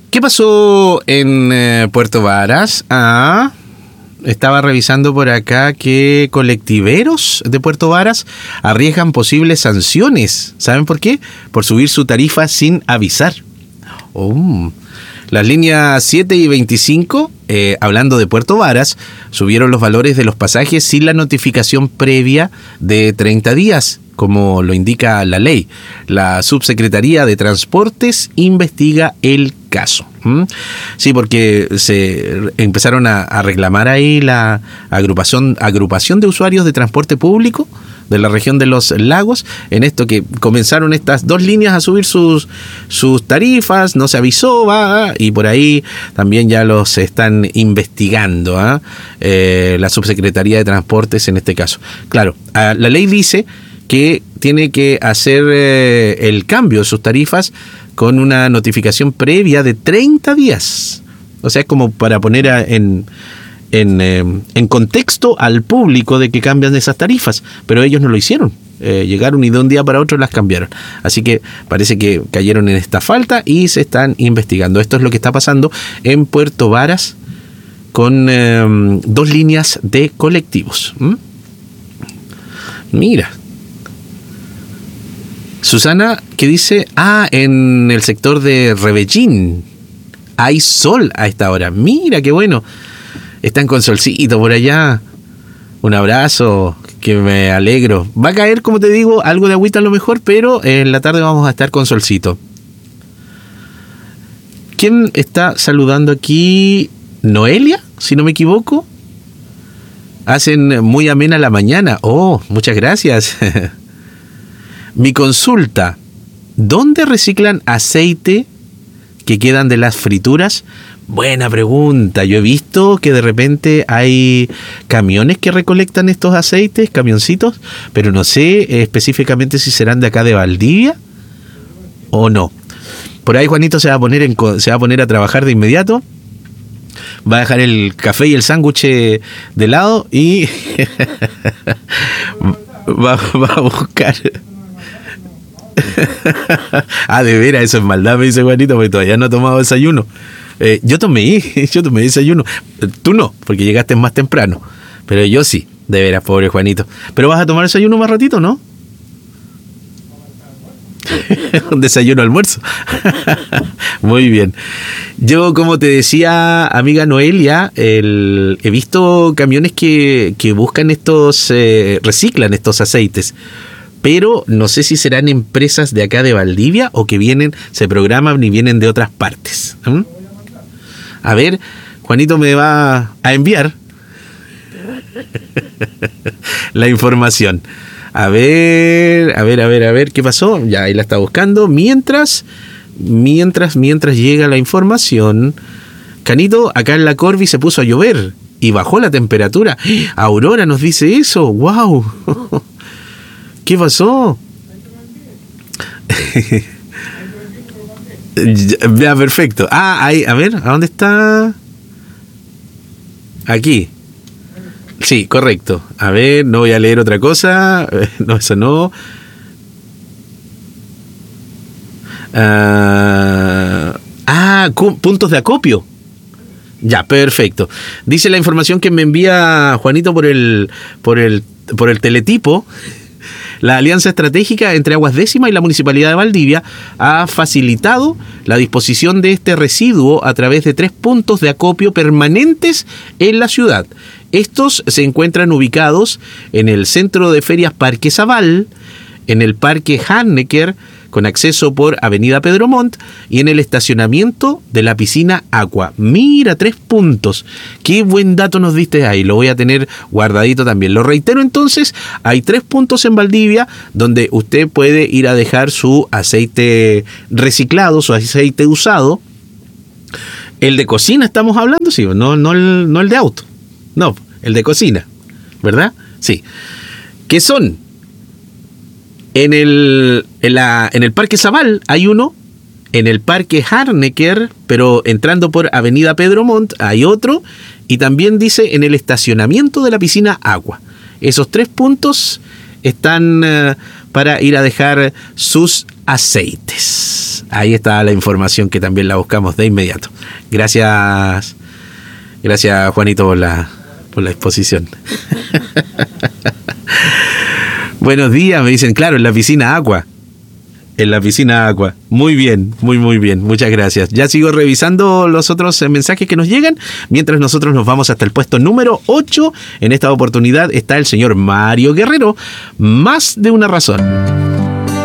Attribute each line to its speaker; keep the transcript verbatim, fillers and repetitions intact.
Speaker 1: ¿Qué pasó en eh, Puerto Varas? Ah, estaba revisando por acá que colectiveros de Puerto Varas arriesgan posibles sanciones. ¿Saben por qué? Por subir su tarifa sin avisar. Oh. Las líneas siete y veinticinco, eh, hablando de Puerto Varas, subieron los valores de los pasajes sin la notificación previa de treinta días, como lo indica la ley. La Subsecretaría de Transportes investiga el caso. ¿Mm? Sí, porque se empezaron a, a reclamar ahí la agrupación, agrupación de usuarios de transporte público de la región de los lagos, en esto que comenzaron estas dos líneas a subir sus, sus tarifas, no se avisó, va, y por ahí también ya los están investigando, ¿eh? Eh, la Subsecretaría de Transportes en este caso. Claro, la ley dice que tiene que hacer eh, el cambio de sus tarifas con una notificación previa de treinta días. O sea, es como para poner a, en... En, eh, en contexto al público de que cambian esas tarifas, pero ellos no lo hicieron, eh, llegaron y de un día para otro las cambiaron, así que parece que cayeron en esta falta y se están investigando. Esto es lo que está pasando en Puerto Varas con eh, dos líneas de colectivos. ¿Mm? Mira, Susana, ¿qué dice? Ah, en el sector de Rebellín hay sol a esta hora. Mira, qué bueno. Están con solcito por allá. Un abrazo, que me alegro. Va a caer, como te digo, algo de agüita a lo mejor, pero en la tarde vamos a estar con solcito. ¿Quién está saludando aquí? ¿Noelia? Si no me equivoco. Hacen muy amena la mañana. Oh, muchas gracias. Mi consulta. ¿Dónde reciclan aceite que quedan de las frituras? Buena pregunta. Yo he visto que de repente hay camiones que recolectan estos aceites, camioncitos, pero no sé específicamente si serán de acá de Valdivia o no. Por ahí Juanito se va a poner en, se va a poner a trabajar de inmediato. Va a dejar el café y el sándwich de lado y va, va a buscar. Ah, de veras, eso es maldad, me dice Juanito, porque todavía no ha tomado desayuno. Eh, yo tomé, yo tomé desayuno. Tú no, porque llegaste más temprano. Pero yo sí, de veras, pobre Juanito. Pero vas a tomar desayuno más ratito, ¿no? Un desayuno almuerzo. Muy bien. Yo, como te decía, amiga Noelia, el, he visto camiones que, que buscan estos, eh, reciclan estos aceites. Pero no sé si serán empresas de acá de Valdivia o que vienen, se programan y vienen de otras partes. ¿Mm? A ver, Juanito me va a enviar la información. A ver, a ver, a ver, a ver, ¿qué pasó? Ya, ahí la está buscando. Mientras, mientras, mientras llega la información, Canito, acá en la Corvi se puso a llover y bajó la temperatura. Aurora nos dice eso. ¡Wow! ¿Qué pasó? Ya, perfecto. Ah, ahí, a ver, ¿a dónde está? Aquí. Sí, correcto. A ver, no voy a leer otra cosa. No, eso no. Ah, ah puntos de acopio. Ya, perfecto. Dice la información que me envía Juanito por el, por el, por el teletipo. La alianza estratégica entre Aguas Décima y la Municipalidad de Valdivia ha facilitado la disposición de este residuo a través de tres puntos de acopio permanentes en la ciudad. Estos se encuentran ubicados en el Centro de Ferias Parque Zaval, en el Parque Hannecker, con acceso por Avenida Pedro Montt, y en el estacionamiento de la piscina Aqua. Mira, tres puntos. Qué buen dato nos diste ahí. Lo voy a tener guardadito también. Lo reitero entonces, hay tres puntos en Valdivia donde usted puede ir a dejar su aceite reciclado, su aceite usado. El de cocina estamos hablando, sí, no, no, el, no el de auto. No, el de cocina, ¿verdad? Sí. ¿Qué son? En el, en, la, en el Parque Zaval hay uno, en el Parque Hannecker, pero entrando por Avenida Pedro Montt hay otro, y también dice en el estacionamiento de la piscina Agua. Esos tres puntos están uh, para ir a dejar sus aceites. Ahí está la información que también la buscamos de inmediato. Gracias, gracias Juanito por la, por la exposición. Buenos días, me dicen, claro, en la piscina Aqua. En la piscina Aqua. Muy bien, muy, muy bien. Muchas gracias. Ya sigo revisando los otros mensajes que nos llegan, mientras nosotros nos vamos hasta el puesto número ocho. En esta oportunidad está el señor Mario Guerrero. Más de una razón.